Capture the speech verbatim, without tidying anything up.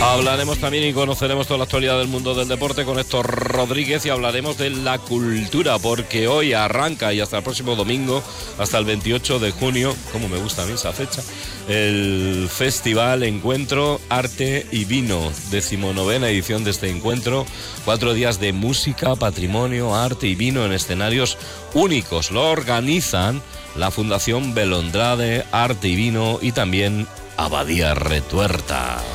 Hablaremos también y conoceremos toda la actualidad del mundo del deporte con Héctor Rodríguez y hablaremos de la cultura, porque hoy arranca y hasta el próximo domingo, hasta el veintiocho de junio, como me gusta a mí esa fecha, el Festival Encuentro Arte y Vino, decimonovena edición de este encuentro, cuatro días de música, patrimonio, arte y vino en escenarios únicos. Lo organizan la Fundación Belondrade Arte y Vino y también Abadía Retuerta.